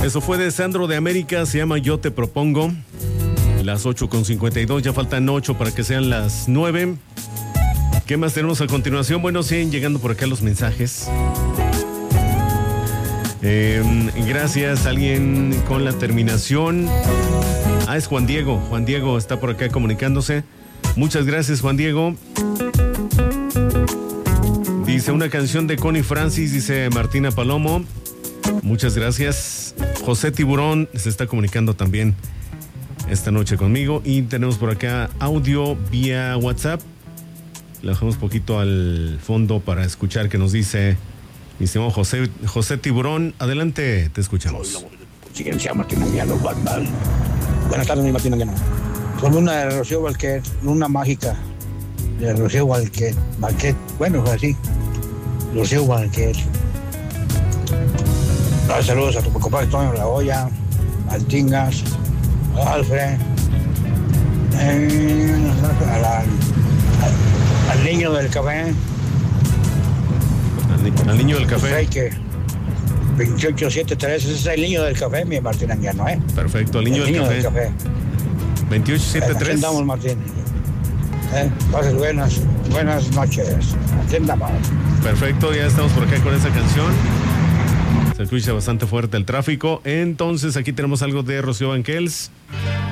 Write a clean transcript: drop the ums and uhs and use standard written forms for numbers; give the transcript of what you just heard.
Eso fue de Sandro de América, se llama Yo Te Propongo. Las 8:52, ya faltan 8 para que sean las 9. ¿Qué más tenemos a continuación? Bueno, siguen llegando por acá los mensajes. Gracias, alguien con la terminación. Es Juan Diego. Juan Diego está por acá comunicándose. Muchas gracias, Juan Diego. Dice una canción de Connie Francis, dice Martina Palomo. Muchas gracias. José Tiburón se está comunicando también esta noche conmigo. Y tenemos por acá audio vía WhatsApp. Le dejamos un poquito al fondo para escuchar qué nos dice mi estimado José Tiburón. Adelante, te escuchamos. Martín Anguiano, Batman. Buenas tardes, mi Martín Anguiano. Con una de Rocío Valquet, una mágica de Rocío Valquet. Bueno, fue así. Rocío Valquet. Saludos a tu compadre Toño La Hoya, al Tingas, a Alfred, al niño del café. Al niño del café. Pues que 2873, ese es el niño del café, mi Martín Anguiano, ¿eh? Perfecto, el niño del café. 2873. Atendamos, Martín. Pases buenas noches. Atendamos. Perfecto, ya estamos por acá con esa canción. Se escucha bastante fuerte el tráfico. Entonces aquí tenemos algo de Rocío Banquels.